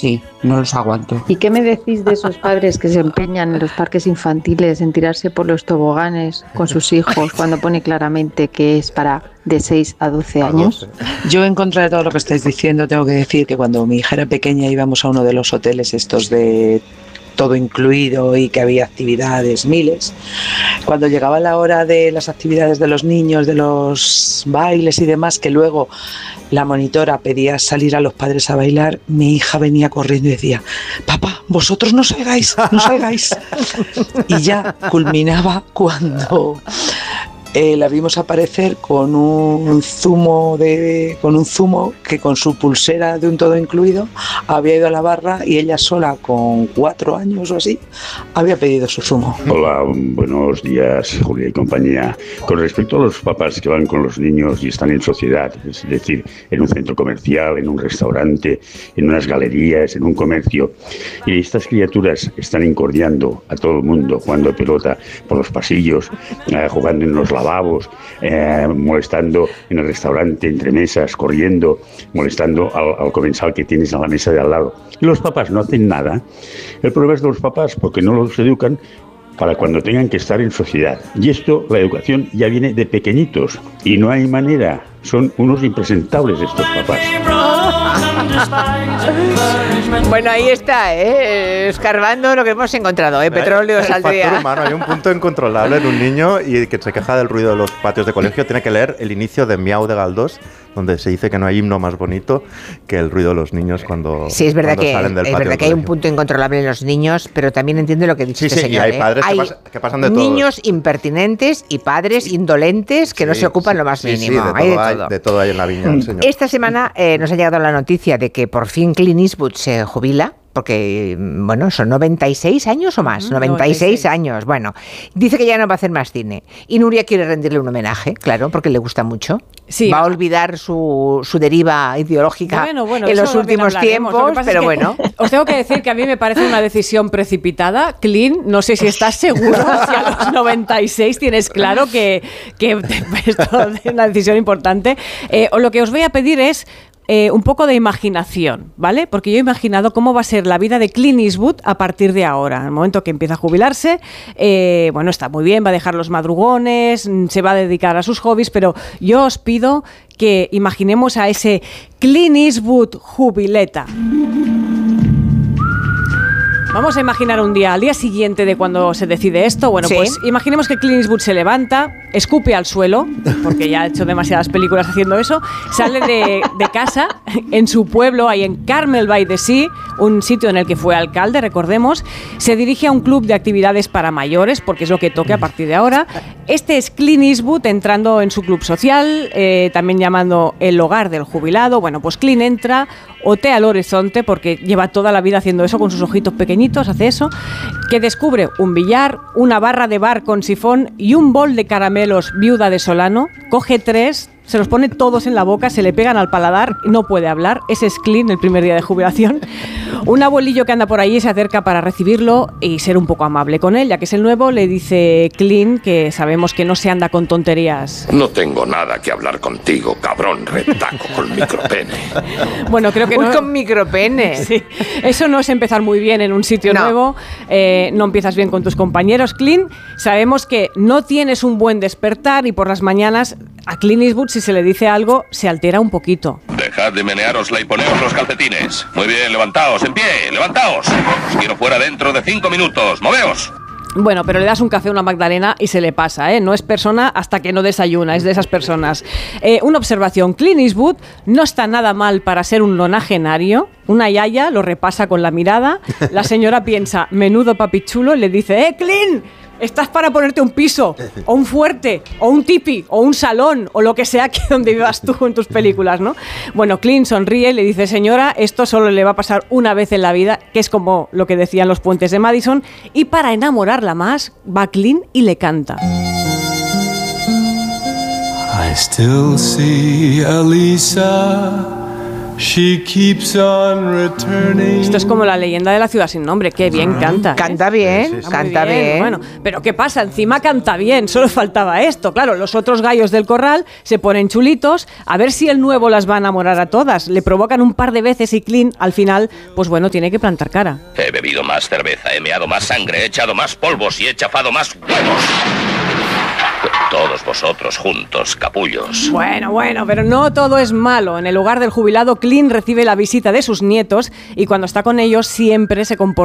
sí, no los aguanto. ¿Y qué me decís de esos padres que se empeñan en los parques infantiles en tirarse por los toboganes con sus hijos cuando pone claramente que es para de 6 a 12 años? Yo, en contra de todo lo que estáis diciendo, tengo que decir que cuando mi hija era pequeña íbamos a uno de los hoteles estos de todo incluido y que había actividades miles. Cuando llegaba la hora de las actividades de los niños, de los bailes y demás, que luego la monitora pedía salir a los padres a bailar, mi hija venía corriendo y decía: papá, vosotros no salgáis, no salgáis. Y ya culminaba cuando la vimos aparecer con un zumo que con su pulsera de un todo incluido había ido a la barra y ella sola, con 4 años o así, había pedido su zumo. Hola, buenos días, Julia y compañía. Con respecto a los papás que van con los niños y están en sociedad, es decir, en un centro comercial, en un restaurante, en unas galerías, en un comercio, y estas criaturas están incordiando a todo el mundo, jugando pelota por los pasillos, jugando en los lavabos, molestando en el restaurante, entre mesas, corriendo, molestando al comensal que tienes a la mesa de al lado. Y los papás no hacen nada. El problema es de los papás porque no los educan para cuando tengan que estar en sociedad. Y esto, la educación ya viene de pequeñitos y no hay manera. Son unos impresentables estos papás. Bueno, ahí está, escarbando lo que hemos encontrado, petróleo saldría. El factor humano, hay un punto incontrolable en un niño y que se queja del ruido de los patios de colegio. Tiene que leer el inicio de Miau de Galdós, donde se dice que no hay himno más bonito que el ruido de los niños cuando sí, es verdad que salen del patio. Es verdad que hay un punto incontrolable en los niños, pero también entiendo lo que dice este señor. Y hay padres que pasan de todo. Niños impertinentes y padres indolentes que no se ocupan lo más mínimo. De todo hay en la viña del señor. Esta semana nos ha llegado la noticia de que por fin Clint Eastwood se jubila. Porque, bueno, son 96 años o más, 96 años, bueno. Dice que ya no va a hacer más cine. Y Nuria quiere rendirle un homenaje, claro, porque le gusta mucho. Sí. Va a olvidar su deriva ideológica en los últimos tiempos, pero bueno. Os tengo que decir que a mí me parece una decisión precipitada. Clint, no sé si estás seguro si a los 96 tienes claro que esto es una decisión importante. Lo que os voy a pedir es un poco de imaginación, ¿vale? Porque yo he imaginado cómo va a ser la vida de Clint Eastwood a partir de ahora. En el momento que empieza a jubilarse, bueno, está muy bien, va a dejar los madrugones, se va a dedicar a sus hobbies, pero yo os pido que imaginemos a ese Clint Eastwood jubileta. Vamos a imaginar un día, al día siguiente de cuando se decide esto. Bueno, ¿sí? Pues imaginemos que Clint Eastwood se levanta, escupe al suelo, porque ya ha hecho demasiadas películas haciendo eso, sale de casa en su pueblo, ahí en Carmel by the Sea, un sitio en el que fue alcalde, recordemos, se dirige a un club de actividades para mayores, porque es lo que toque a partir de ahora. Este es Clint Eastwood entrando en su club social, también llamando el hogar del jubilado. Bueno, pues Clint entra, otea el horizonte, porque lleva toda la vida haciendo eso con sus ojitos pequeñitos, hace eso, que descubre un billar, una barra de bar con sifón y un bol de caramelos Viuda de Solano, coge 3, se los pone todos en la boca, se le pegan al paladar y no puede hablar. Ese es Clint, el primer día de jubilación. Un abuelillo que anda por ahí se acerca para recibirlo y ser un poco amable con él, ya que es el nuevo. Le dice Clint que sabemos que no se anda con tonterías. No tengo nada que hablar contigo, cabrón retaco con micropene. Bueno, creo que no. Con micropene. Sí, eso no es empezar muy bien en un sitio nuevo. No empiezas bien con tus compañeros. Clint, sabemos que no tienes un buen despertar y por las mañanas a Clint Eastwood, si se le dice algo, se altera un poquito. Dejad de meneárosla y poneos los calcetines. Muy bien, levantaos, en pie, levantaos. Os quiero fuera dentro de 5 minutos. ¡Moveos! Bueno, pero le das un café a una magdalena y se le pasa, ¿eh? No es persona hasta que no desayuna, es de esas personas. Una observación, Clint Eastwood no está nada mal para ser un nonagenario. Una yaya lo repasa con la mirada, la señora piensa, menudo papichulo, y le dice, Clint, estás para ponerte un piso, o un fuerte, o un tipi, o un salón, o lo que sea que donde vivas tú en tus películas, ¿no? Bueno, Clint sonríe y le dice, señora, esto solo le va a pasar una vez en la vida, que es como lo que decían los puentes de Madison, y para enamorarla más, va Clint y le canta. I still see Elisa Esto es como la leyenda de la ciudad sin nombre. Qué bien canta. Canta bien, canta bien. Bueno, pero ¿qué pasa? Encima canta bien, solo faltaba esto. Claro, los otros gallos del corral se ponen chulitos, a ver si el nuevo las va a enamorar a todas. Le provocan un par de veces y Clint, al final, pues bueno, tiene que plantar cara. He bebido más cerveza, he meado más sangre, he echado más polvos y he chafado más huevos. Todos vosotros juntos, capullos. Bueno, pero no todo es malo. En el hogar del jubilado, Clint recibe la visita de sus nietos y cuando está con ellos siempre se comporta